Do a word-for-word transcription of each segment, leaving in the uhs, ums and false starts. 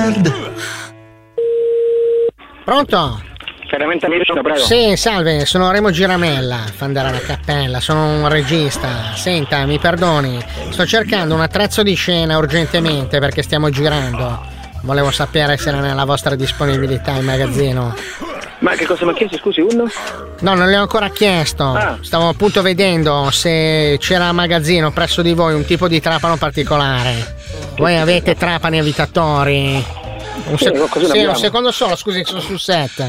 Hard. Pronto? Veramente Mirino, prego. Sì, salve, sono Remo Giramella, fan della Cappella, sono un regista. Senta, mi perdoni, sto cercando un attrezzo di scena urgentemente perché stiamo girando. Volevo sapere se era nella vostra disponibilità il magazzino. Ma che cosa mi ha chiesto, scusi, uno? No, non le ho ancora chiesto. Ah. Stavo appunto vedendo se c'era a magazzino presso di voi un tipo di trapano particolare. Voi avete trapani evitatori? Un, sec- sì, sì, un secondo solo, scusi, sono sul set.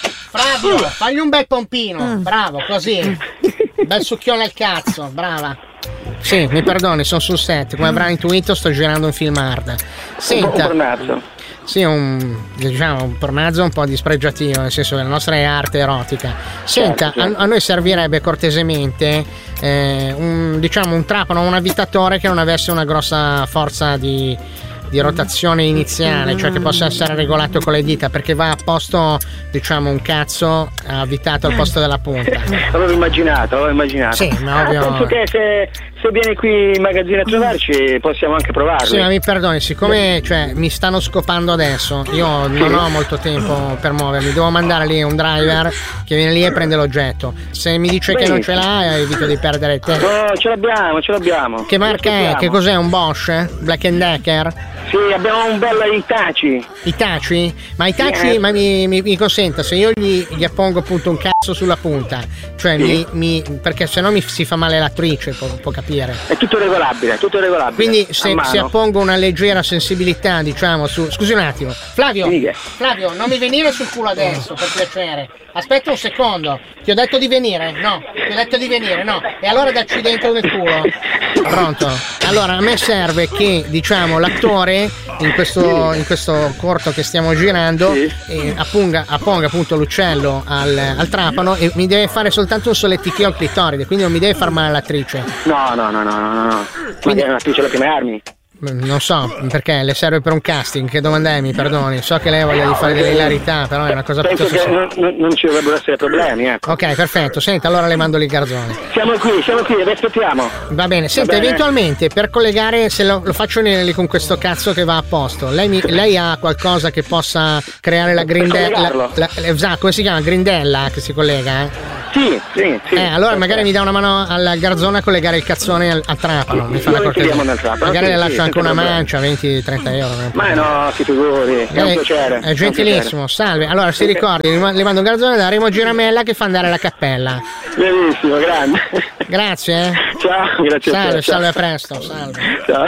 Fabio, fagli un bel pompino, mm. bravo, così. Bel succhione al cazzo, brava. Sì, mi perdoni, sono sul set. Come avrà intuito, sto girando un film hard. Senta. Un pornazzo. Sì, un, diciamo, un pornazzo un po' dispregiativo, nel senso che la nostra è arte erotica. Senta, certo, certo. A, a noi servirebbe cortesemente eh, un, diciamo, un trapano, un avvitatore che non avesse una grossa forza di di rotazione iniziale, cioè che possa essere regolato con le dita, perché va a posto, diciamo, un cazzo avvitato al posto della punta. L'avevo immaginato, l'avevo immaginato. Sì, ma ovvio... ah, penso che se, se vieni qui in magazzino a trovarci possiamo anche provarlo. Sì, ma mi perdoni, siccome cioè, mi stanno scopando adesso, io non ho molto tempo per muovermi, devo mandare lì un driver che viene lì e prende l'oggetto. Se mi dice Benissimo. Che non ce l'ha, evito di perdere tempo. No, ce l'abbiamo, ce l'abbiamo. Che marca è? Che cos'è? Un Bosch? Black and Decker? Sì, abbiamo un bel Hitachi. Hitachi? Ma Hitachi, yeah. ma mi, mi, mi consenta, se io gli, gli appongo appunto un cazzo sulla punta, cioè sì. mi, mi, perché sennò mi si fa male l'attrice, può, può capire. È tutto regolabile, è tutto regolabile. Quindi se, se appongo una leggera sensibilità, diciamo, su... Scusi un attimo. Flavio, Dica. Flavio, non mi venire sul culo adesso, per piacere. Aspetta un secondo. Ti ho detto di venire? No. Ti ho detto di venire? No. E allora dacci dentro nel culo. Pronto? Allora, a me serve che, diciamo, l'attore in questo, in questo corto che stiamo girando sì. eh, appunga, apponga appunto l'uccello al, al trapano e mi deve fare soltanto un solletichio al clitoride, quindi non mi deve far male all'attrice. No, no, no, no, no, no. Quindi è un'attrice alle prime armi. Non so, perché le serve per un casting? Che domanda è, mi perdoni? So che lei ha voglia di fare delle hilarità, però è una cosa Penso piuttosto... che non, non ci dovrebbero essere problemi, ecco. Ok, perfetto, senta, allora le mando lì il garzone. Siamo qui, siamo qui, vi aspettiamo. Va bene, senta, Va bene. Eventualmente per collegare, se lo, lo faccio lì con questo cazzo che va a posto, lei, mi, lei ha qualcosa che possa creare la grindella? La, la, la, come si chiama? Grindella che si collega? Eh? Sì, sì, sì. Eh, allora magari mi dà una mano al garzone a collegare il cazzone al, al trapano. Sì, mi fa una cortesia. Magari sì, le lascio sì, anche una mancia, venti trenta euro. Ma no, si figuri, è un piacere. È gentilissimo, salve. Allora si ricordi, le mando un garzone da Remo Giramella che fa andare alla cappella. Benissimo, grande. Grazie. Eh. Ciao, grazie. Salve, a te, salve, ciao. a presto, salve. Ciao.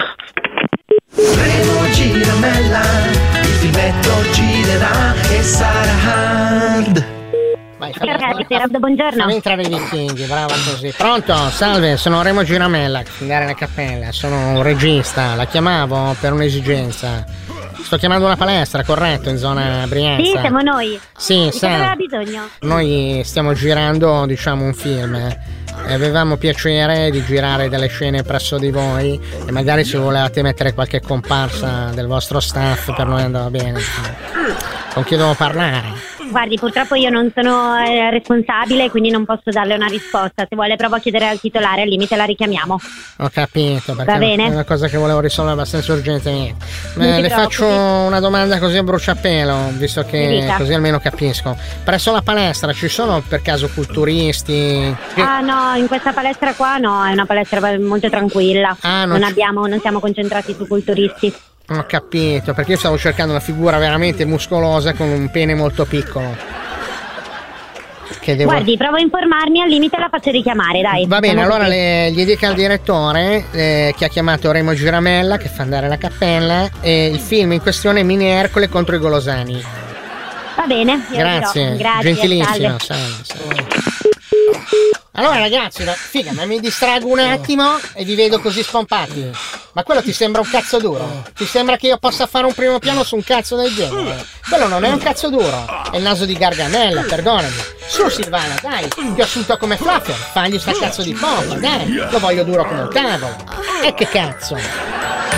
Remo Giramella, il filmetto girerà e sarà hard. Vai, buongiorno. Fammi entrare i vichinghi, brava così. Pronto? Salve, sono Remo Giramella, andare alla cappella, sono un regista, la chiamavo per un'esigenza. Sto chiamando una palestra, corretto, in zona Brianza? Sì, siamo noi. Sì, di cosa aveva bisogno? Noi stiamo girando, diciamo, un film e avevamo piacere di girare delle scene presso di voi e magari se volevate mettere qualche comparsa del vostro staff per noi andava bene. Con chi devo parlare? Guardi, purtroppo io non sono eh, responsabile, quindi non posso darle una risposta. Se vuole provo a chiedere al titolare, al limite la richiamiamo. Ho capito, perché Va bene? è una cosa che volevo risolvere abbastanza urgentemente. Beh, le faccio una domanda così a bruciapelo, visto che così almeno capisco. Presso la palestra ci sono per caso culturisti? Ah no, in questa palestra qua no, è una palestra molto tranquilla. Ah, non, non abbiamo, non siamo concentrati su culturisti. Ho capito, perché io stavo cercando una figura veramente muscolosa con un pene molto piccolo. Che devo... Guardi, provo a informarmi, al limite la faccio richiamare, dai. Va bene, allora le, gli dica al direttore eh, che ha chiamato Remo Giramella, che fa andare alla cappella, e il film in questione è Mini Ercole contro i Golosani. Va bene, io grazie, grazie, gentilissimo, salve, salve. Allora ragazzi, figa, ma mi distrago un attimo e vi vedo così spompati. Ma quello ti sembra un cazzo duro? Ti sembra che io possa fare un primo piano su un cazzo del genere? Quello non è un cazzo duro, è il naso di Gargamella, perdonami. Su Silvana, dai, ti ho assunto come fluffer, fagli sta cazzo di pompa, dai, lo voglio duro come un tavolo. E che cazzo?